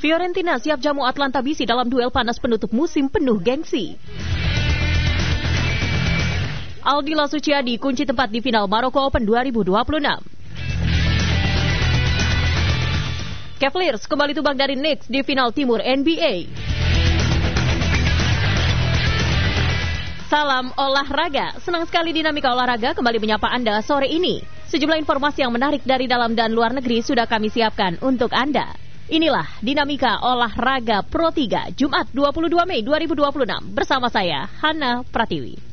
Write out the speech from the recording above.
Fiorentina siap jamu Atlanta BC dalam duel panas penutup musim penuh gengsi. Aldila Suciadi kunci tempat di final Maroko Open 2026. Cavaliers kembali tumbang dari Knicks di final timur NBA. Salam olahraga, senang sekali Dinamika Olahraga kembali menyapa Anda sore ini. Sejumlah informasi yang menarik dari dalam dan luar negeri sudah kami siapkan untuk Anda. Inilah Dinamika Olahraga Pro 3, Jumat 22 Mei 2026 bersama saya, Hana Pratiwi.